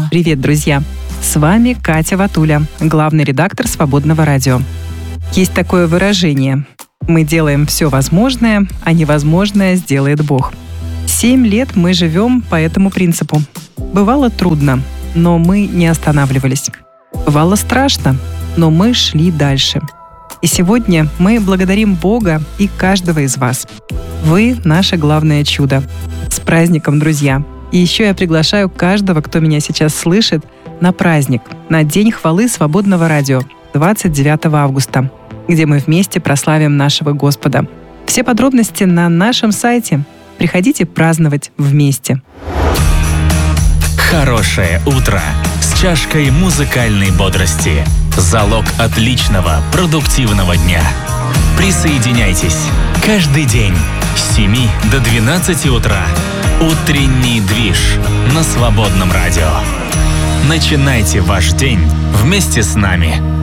Привет, друзья! С вами Катя Ватуля, главный редактор «Свободного радио». Есть такое выражение: мы делаем все возможное, а невозможное сделает Бог. 7 лет мы живем по этому принципу. Бывало трудно, но мы не останавливались. Бывало страшно, но мы шли дальше. И сегодня мы благодарим Бога и каждого из вас. Вы — наше главное чудо. С праздником, друзья! И еще я приглашаю каждого, кто меня сейчас слышит, на праздник, на День хвалы Свободного радио 29 августа, где мы вместе прославим нашего Господа. Все подробности на нашем сайте. Приходите праздновать вместе. Хорошее утро с чашкой музыкальной бодрости. Залог отличного, продуктивного дня. Присоединяйтесь каждый день с 7 до 12 утра. Утренний движ на Свободном радио. Начинайте ваш день вместе с нами.